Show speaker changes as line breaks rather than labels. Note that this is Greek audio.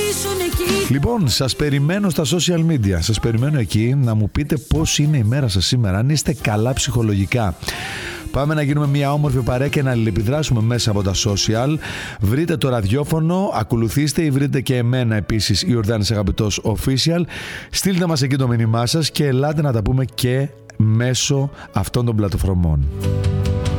Λοιπόν, σας περιμένω στα social media. Σας περιμένω εκεί να μου πείτε πώς είναι η μέρα σας σήμερα, αν είστε καλά ψυχολογικά. Πάμε να γίνουμε μια όμορφη παρέα και να αλληλεπιδράσουμε μέσα από τα social. Βρείτε το ραδιόφωνο, ακολουθήστε ή βρείτε και εμένα επίσης, Ιορδάνης Αγαπητός Official. Στείλτε μας εκεί το μήνυμά σας και ελάτε να τα πούμε και μέσω αυτών των πλατφορμών.